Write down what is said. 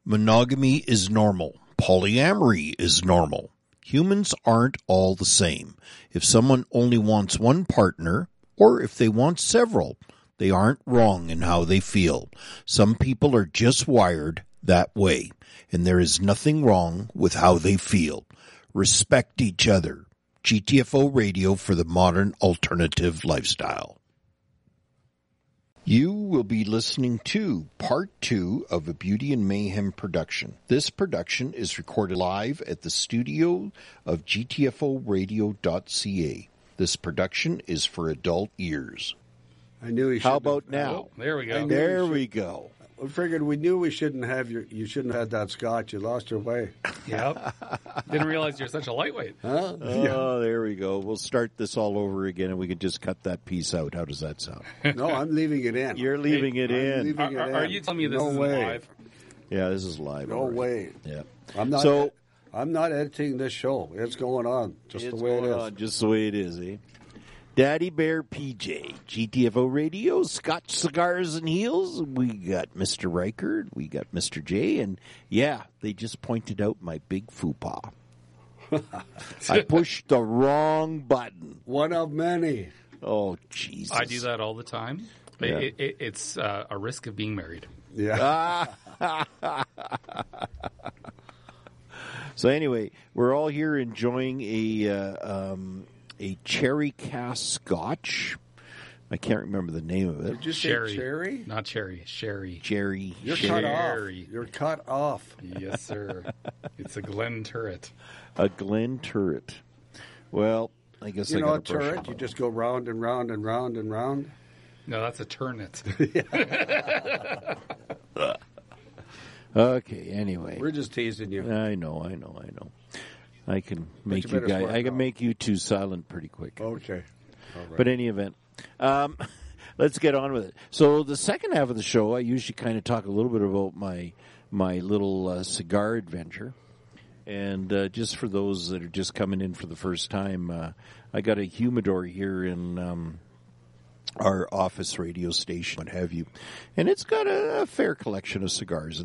Monogamy is normal. Polyamory is normal. Humans aren't all the same. If someone only wants one partner, or if they want several, they aren't wrong in how they feel. Some people are just wired that way, and there is nothing wrong with how they feel. Respect each other. GTFO Radio for the modern alternative lifestyle. You will be listening to Part 2 of a Beauty and Mayhem production. This production is recorded live at the studio of GTFOradio.ca. This production is for adult ears. I knew he should. How about now? Oh, there we go. There we go. We figured we knew we shouldn't have you shouldn't have had that scotch. You lost your way. Yep. Didn't realize you're such a lightweight. Huh? Oh, there we go. We'll start this all over again, and we can just cut that piece out. How does that sound? No, I'm leaving it in. You're leaving it in. Leaving it Are in. you telling me this No is way. live? Yeah, this is live. No already. way. Yeah. I'm not. So I'm not editing this show. It's going on just it's the way it going is. on just the way it is, eh? Daddy Bear PJ, GTFO Radio, Scotch Cigars and Heels. We got Mr. Reichard, we got Mr. J, and yeah, they just pointed out my big fupa. I pushed the wrong button. One of many. Oh, Jesus. I do that all the time. But Yeah. it's a risk of being married. Yeah. So anyway, we're all here enjoying a cherry cask scotch. I can't remember the name of it. Did you Sherry. say cherry? Not cherry. Sherry. Cherry. You're sherry. cut off. Sherry. You're cut off. Yes, sir. It's a Glen Turret. A Glen Turret. Well, I guess You I know got a turret? You just go round and round and round and round. No, that's a Turnet. Okay. Anyway, We're just teasing you. I know. I can make you you better guys. swear I can now. make you two silent pretty quick. Okay. All right. But in any event, let's get on with it. So the second half of the show, I usually kind of talk a little bit about my little cigar adventure. And just for those that are just coming in for the first time, I got a humidor here in our office radio station, what have you. And it's got a fair collection of cigars.